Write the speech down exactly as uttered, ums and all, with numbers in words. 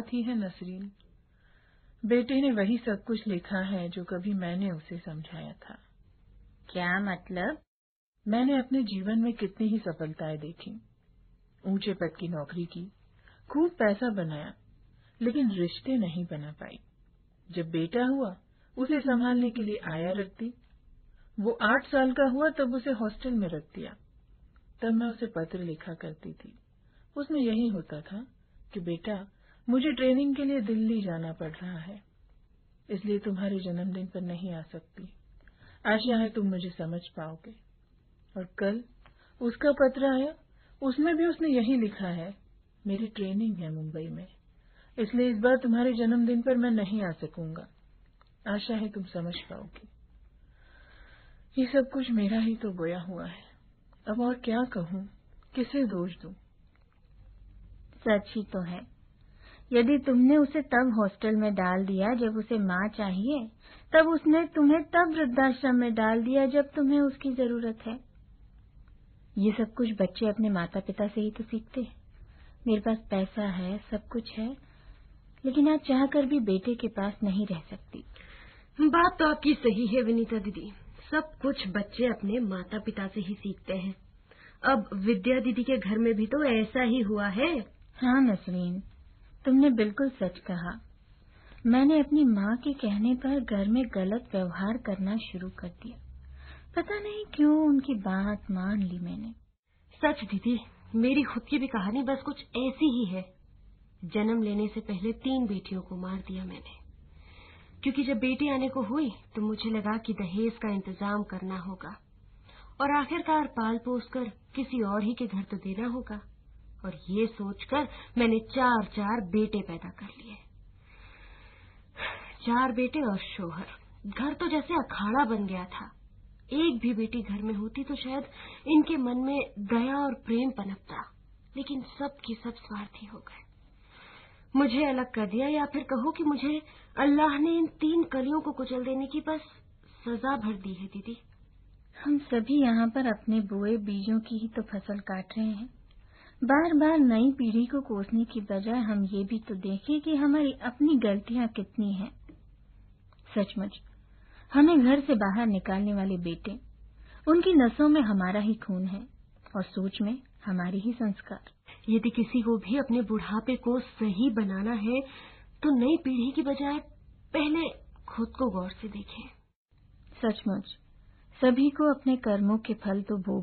थी है नसरीन, बेटे ने वही सब कुछ लिखा है जो कभी मैंने उसे समझाया था। क्या मतलब? मैंने अपने जीवन में कितनी ही सफलताएं देखी, ऊंचे पद की नौकरी की, खूब पैसा बनाया, लेकिन रिश्ते नहीं बना पाई। जब बेटा हुआ उसे संभालने के लिए आया रखती, वो आठ साल का हुआ तब उसे हॉस्टल में रख दिया। तब मैं उसे पत्र लिखा करती थी। उसमें यही होता था कि बेटा मुझे ट्रेनिंग के लिए दिल्ली जाना पड़ रहा है, इसलिए तुम्हारे जन्मदिन पर नहीं आ सकती। आशा है तुम मुझे समझ पाओगे। और कल उसका पत्र आया, उसमें भी उसने यही लिखा है, मेरी ट्रेनिंग है मुंबई में, इसलिए इस बार तुम्हारे जन्मदिन पर मैं नहीं आ सकूंगा। आशा है तुम समझ पाओगी। ये सब कुछ मेरा ही तो बोया हुआ है। अब और क्या कहूँ, किसे दोष दूं? सच ही तो है। यदि तुमने उसे तब हॉस्टल में डाल दिया जब उसे माँ चाहिए, तब उसने तुम्हें तब वृद्धाश्रम में डाल दिया जब तुम्हें उसकी जरूरत है। ये सब कुछ बच्चे अपने माता पिता से ही तो सीखते हैं। मेरे पास पैसा है, सब कुछ है, लेकिन आज चाहकर भी बेटे के पास नहीं रह सकती। बात तो आपकी सही है विनीता दीदी, सब कुछ बच्चे अपने माता पिता से ही सीखते हैं। अब विद्या दीदी के घर में भी तो ऐसा ही हुआ है। हाँ नसरीन, तुमने बिल्कुल सच कहा। मैंने अपनी माँ के कहने पर घर में गलत व्यवहार करना शुरू कर दिया। पता नहीं क्यों उनकी बात मान ली मैंने। सच दीदी, मेरी खुद की भी कहानी बस कुछ ऐसी ही है। जन्म लेने से पहले तीन बेटियों को मार दिया मैंने, क्योंकि जब बेटी आने को हुई तो मुझे लगा कि दहेज का इंतजाम करना होगा और आखिरकार पाल पोस कर किसी और ही के घर तो देना होगा। और ये सोचकर मैंने चार चार बेटे पैदा कर लिए। चार बेटे और शोहर, घर तो जैसे अखाड़ा बन गया था। एक भी बेटी घर में होती तो शायद इनके मन में दया और प्रेम पनपता, लेकिन सब के सब स्वार्थी हो गए। मुझे अलग कर दिया, या फिर कहो कि मुझे अल्लाह ने इन तीन कलियों को कुचल देने की बस सजा भर दी है दीदी। हम सभी यहाँ पर अपने बोए बीजों की ही तो फसल काट रहे हैं। बार बार नई पीढ़ी को कोसने की बजाय हम ये भी तो देखें कि हमारी अपनी गलतियाँ कितनी हैं। सचमुच हमें घर से बाहर निकालने वाले बेटे, उनकी नसों में हमारा ही खून है और सोच में हमारे ही संस्कार। यदि किसी को भी अपने बुढ़ापे को सही बनाना है तो नई पीढ़ी की बजाय पहले खुद को गौर से देखें। सचमुच सभी को अपने कर्मों के फल तो भोग